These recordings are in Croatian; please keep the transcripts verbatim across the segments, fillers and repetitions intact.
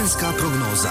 Vremenska prognoza.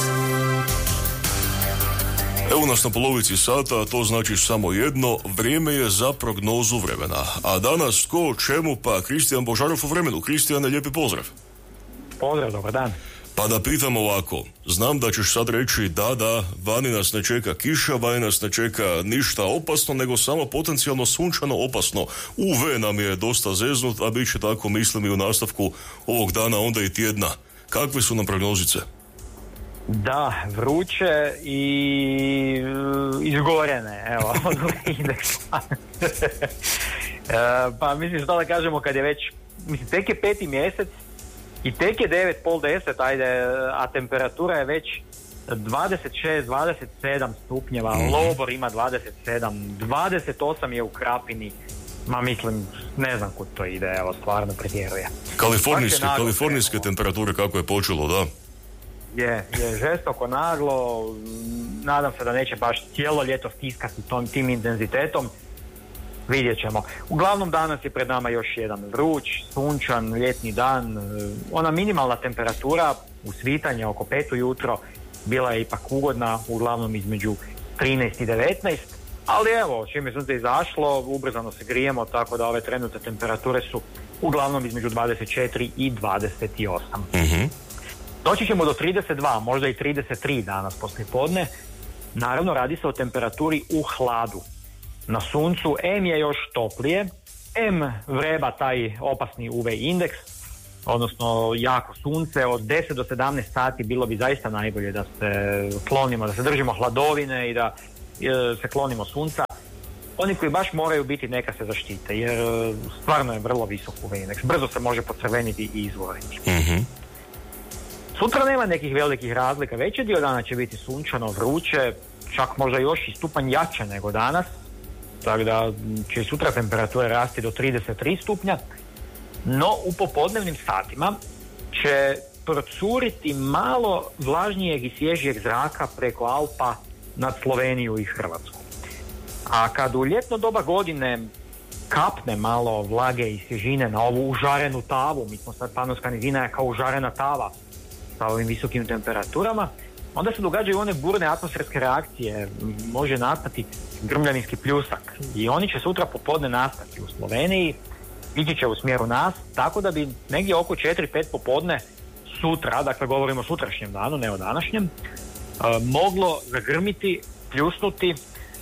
Evo nas na polovici sata, a to znači samo jedno, vrijeme je za prognozu vremena. A danas tko o čemu, pa Kristijan Božarov u vremenu. Kristijane, lijepi pozdrav. Pozdrav, dobar dan. Pa da pitam ovako, znam da ćeš sad reći da, da, vani nas ne čeka kiša, vani nas ne čeka ništa opasno, nego samo potencijalno sunčano opasno. U V nam je dosta zeznut, a bit će tako, mislim, i u nastavku ovog dana, onda i tjedna. Kakve su nam prognozice? Da, vruće i izgorene, evo, od indeksa. Pa mislim što da kažemo kad je već, mislim, tek je peti mjesec i tek je devet, pol deset, ajde, a temperatura je već dvadeset šest, dvadeset sedam stupnjeva, mm. Lobor ima dvadeset sedam, dvadeset osam je u Krapini, ma mislim, ne znam kud to ide, evo, stvarno pretjeruje. Kalifornijske, kalifornijske temperature kako je počelo, da? Je, je žestoko, naglo, nadam se da neće baš cijelo ljeto stiskati tom, tim intenzitetom, vidjet ćemo. Uglavnom danas je pred nama još jedan vruć, sunčan, ljetni dan, ona minimalna temperatura u svitanje oko pet ujutro bila je ipak ugodna, uglavnom između trinaest i devetnaest, ali evo, čim je sunce izašlo, ubrzano se grijemo, tako da ove trenutne temperature su uglavnom između dvadeset četiri i dvadeset osam. Mhm. Doći ćemo do trideset dva, možda i trideset tri danas poslijepodne. Naravno, radi se o temperaturi u hladu. Na suncu M je još toplije, M vreba taj opasni U V indeks, odnosno jako sunce, od deset do sedamnaest sati bilo bi zaista najbolje da se klonimo, da se držimo hladovine i da e, se klonimo sunca. Oni koji baš moraju biti, neka se zaštite, jer e, stvarno je vrlo visok U V indeks, brzo se može pocrveniti i izvoriti. Mhm. Sutra nema nekih velikih razlika, veći dio dana će biti sunčano, vruće, čak možda još i stupanj jače nego danas, tako da će i sutra temperature rasti do trideset tri stupnja, no u popodnevnim satima će procuriti malo vlažnijeg i svježijeg zraka preko Alpa nad Sloveniju i Hrvatsku. A kad u ljetno doba godine kapne malo vlage i svježine na ovu užarenu tavu, mi smo sad Panonska nizina je kao užarena tava sa ovim visokim temperaturama, onda se događaju one burne atmosferske reakcije, može nastati grmljavinski pljusak i oni će sutra popodne nastati u Sloveniji, ići će u smjeru nas, tako da bi negdje oko četiri pet popodne sutra, dakle govorimo o sutrašnjem danu, ne o današnjem, moglo zagrmiti, pljusnuti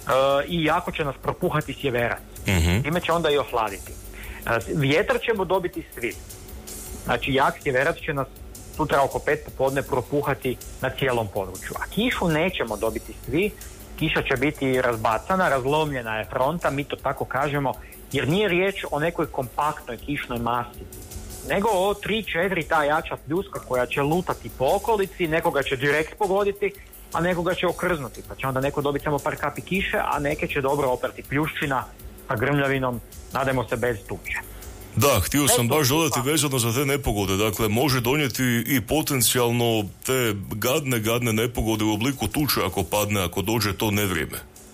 i jako će nas propuhati sjeverac. Mm-hmm. Time će onda i ohladiti. Vjetar ćemo dobiti svi. Znači jak sjeverac će nas sutra oko pet popodne propuhati na cijelom području. A kišu nećemo dobiti svi, kiša će biti razbacana, razlomljena je fronta, mi to tako kažemo, jer nije riječ o nekoj kompaktnoj kišnoj masi, nego o tri četiri ta jača pljuska koja će lutati po okolici, nekoga će direkt pogoditi, a nekoga će okrznuti, pa će onda neko dobiti samo par kapi kiše, a neke će dobro oprati pljuščina sa grmljavinom, nadajmo se bez tuče. Da, htio sam baš dodati vezano za te nepogode, dakle može donijeti i potencijalno te gadne, gadne nepogode u obliku tuče ako padne, ako dođe to nevrijeme.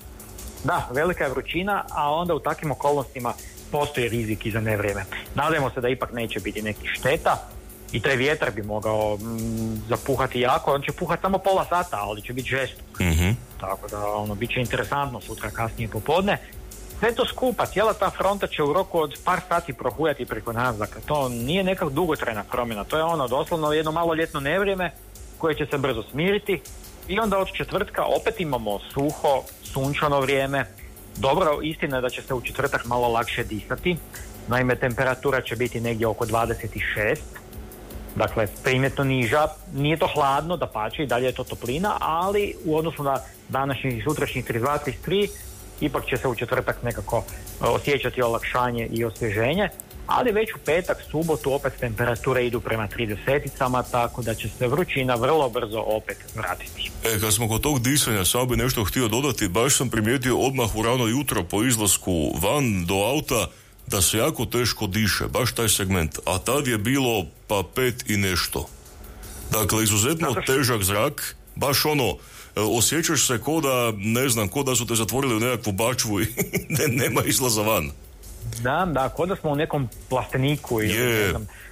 Da, velika je vrućina, a onda u takvim okolnostima postoji rizik i za nevrijeme. Nadajmo se da ipak neće biti nekih šteta i taj vjetar bi mogao mm, zapuhati jako, on će puhati samo pola sata, ali će biti žestok. Mm-hmm. Tako da ono, bit će interesantno sutra kasnije popodne. Sve to skupa, cijela ta fronta će u roku od par sati prohujati preko nas, dakle to nije neka dugotrajna promjena, to je ono doslovno jedno malo ljetno nevrijeme koje će se brzo smiriti i onda od četvrtka opet imamo suho, sunčano vrijeme. Dobro, istina je da će se u četvrtak malo lakše disati, naime temperatura će biti negdje oko dvadeset šest, dakle primjetno niža, nije to hladno, dapače i dalje je to toplina, ali u odnosu na današnjih i sutrašnjih trideset dva trideset tri ipak će se u četvrtak nekako osjećati olakšanje i osvježenje, ali već u petak, subotu opet temperature idu prema trideseticama, tako da će se vrućina vrlo brzo opet vratiti. E, kad smo kod tog disanja, samo bi nešto htio dodati, baš sam primijetio odmah u rano jutro po izlasku van do auta da se jako teško diše, baš taj segment, a tad je bilo pa pet i nešto. Dakle, izuzetno što... težak zrak, baš ono, osjećaš se ko da, ne znam, ko da su te zatvorili u nekakvu bačvu i ne, nema izlaza van. Da, da, ko da smo u nekom plasteniku ili je. ne znam,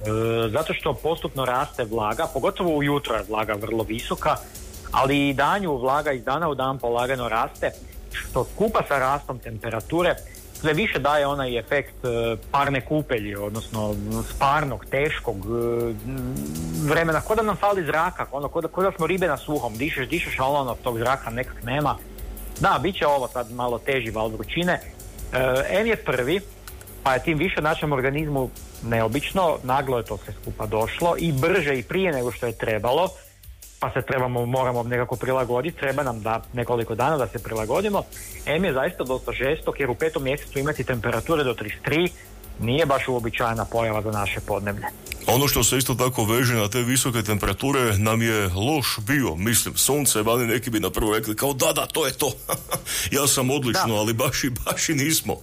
zato što postupno raste vlaga, pogotovo ujutro je vlaga vrlo visoka, ali i danju vlaga iz dana u dan polagano raste, što skupa sa rastom temperature sve više daje onaj efekt parne kupelji, odnosno sparnog, teškog vremena, ko da nam fali zraka, ono, ko da, ko da smo ribe na suhom, dišeš, dišeš, ali ono, tog zraka nekak nema. Da, bit će ovo sad malo teži val vrućine. Em je prvi, pa je tim više našem organizmu neobično, naglo je to sve skupa došlo i brže i prije nego što je trebalo, pa se trebamo, moramo nekako prilagoditi, treba nam da nekoliko dana da se prilagodimo. Em je zaista dosta žestok jer u petom mjesecu imati temperature do trideset tri nije baš uobičajena pojava za naše podneblje. Ono što se isto tako veže na te visoke temperature nam je loš bio, mislim, sunce, vani neki bi na prvo rekli kao da, da, to je to. Ja sam odlično, da. Ali baš i, baš i nismo.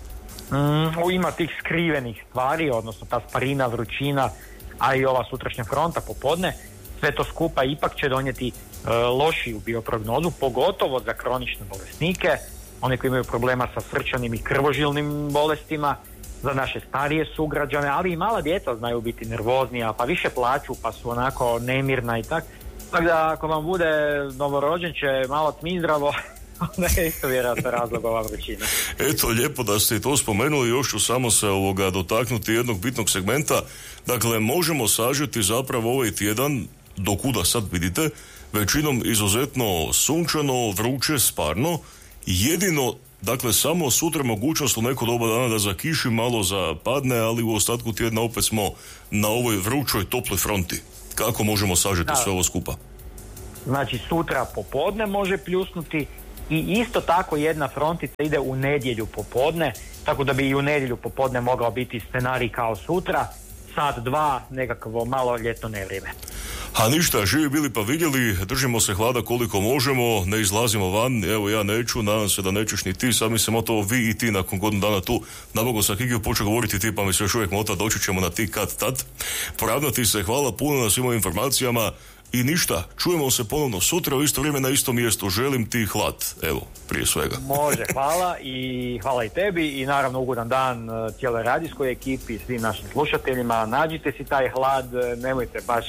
Mm, ima tih skrivenih stvari, odnosno ta sparina, vrućina, a i ova sutrašnja fronta popodne, sve to skupa ipak će donijeti e, lošiju bioprognozu, pogotovo za kronične bolesnike, oni koji imaju problema sa srčanim i krvožilnim bolestima, za naše starije sugrađane, ali i mala djeca znaju biti nervoznija, pa više plaću, pa su onako nemirna i tak. Tako da ako vam bude novorođenče malo tmizdravo, onda je isto vjerojatno razlog ova vrućina. Eto, lijepo da ste to spomenuli, još ću samo se ovoga dotaknuti jednog bitnog segmenta. Dakle, možemo sažeti zapravo ovaj tjedan, do kuda sad vidite, većinom izuzetno sunčano, vruće, sparno, jedino, dakle, samo sutra mogućnost u neko doba dana da zakiši, malo zapadne, ali u ostatku tjedna opet smo na ovoj vrućoj, toploj fronti. Kako možemo sažeti da. Sve ovo skupa? Znači, sutra popodne može pljusnuti i isto tako jedna frontica ide u nedjelju popodne, tako da bi i u nedjelju popodne mogao biti scenarij kao sutra, sat dva, nekakvo malo ljetno nevrijeme. A ništa, živi bili pa vidjeli, držimo se hlada koliko možemo, ne izlazimo van, evo ja neću, nadam se da nećeš ni ti, sad mi se motao vi i ti nakon godinu dana tu, namogo sam Kikiju počeo govoriti ti, pa mi se još uvijek mota, doći ćemo na ti kad tad. Poravnati se, hvala puno na svim informacijama i ništa, čujemo se ponovno sutra u isto vrijeme na istom mjestu, želim ti hlad, evo, prije svega. Može, hvala i hvala i tebi i naravno ugodan dan cijeloj radijskoj ekipi i svim našim slušateljima, nađite si taj hlad, nemojte baš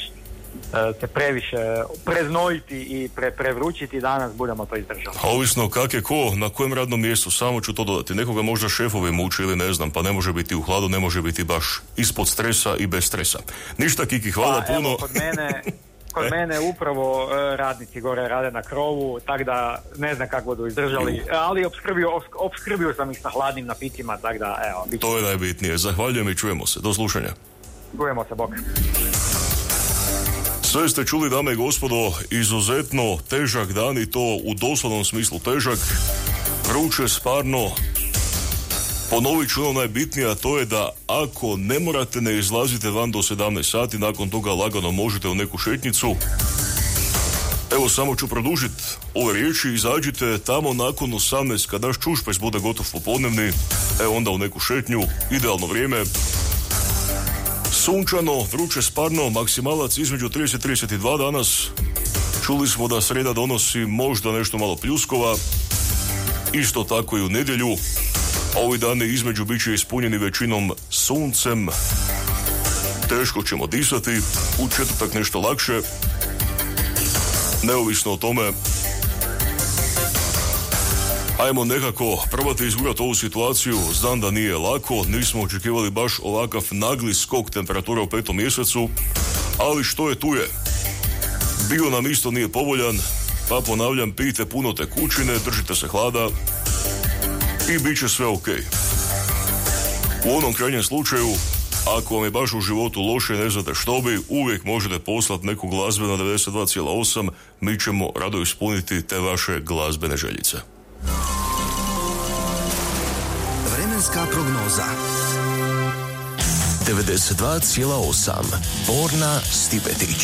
se previše preznojiti i pre, prevrućiti, danas budemo to izdržali. A ovisno kak je ko, na kojem radnom mjestu, samo ću to dodati. Nekoga možda šefovi muči ili ne znam, pa ne može biti u hladu, ne može biti baš ispod stresa i bez stresa. Ništa, Kiki, hvala pa, puno. Evo, kod mene, kod mene upravo e, radnici gore rade na krovu, tako da ne znam kako budu izdržali, ali opskrbio, opskrbio sam ih sa hladnim napitima, tako da evo. Bit... To je najbitnije. Zahvaljujem i čujemo se. Do slušanja. Čujemo se, bok. Sve ste čuli, dame i gospodo, izuzetno težak dan i to u doslovnom smislu težak, vruće, sparno. Ponovit ću ono najbitnije, a to je da ako ne morate, ne izlazite van do sedamnaest sati, nakon toga lagano možete u neku šetnicu. Evo, samo ću produžiti ove riječi, izađite tamo nakon osamnaest kada naš čušpeć bude gotov popodnevni, evo onda u neku šetnju, idealno vrijeme. Sunčano, vruće, sparno, maksimalac između trideset i trideset dva danas. Čuli smo da sreda donosi možda nešto malo pljuskova. Isto tako i u nedjelju. Ovi dani između bit će ispunjeni većinom suncem. Teško ćemo disati. U četvrtak nešto lakše. Neovisno o tome, ajmo nekako probati izgurati ovu situaciju. Znam da nije lako, nismo očekivali baš ovakav nagli skok temperatura u petom mjesecu, ali što je tu je. Bio nam isto nije povoljan, pa ponavljam, pijte puno tekućine, držite se hlada i bit će sve ok. U onom krajnjem slučaju, ako vam je baš u životu loše, ne znate što bi, uvijek možete poslati neku glazbe na devedeset dva zarez osam, mi ćemo rado ispuniti te vaše glazbene željice. Vremenska prognoza devedeset dva zarez osam. Borna Stipetić.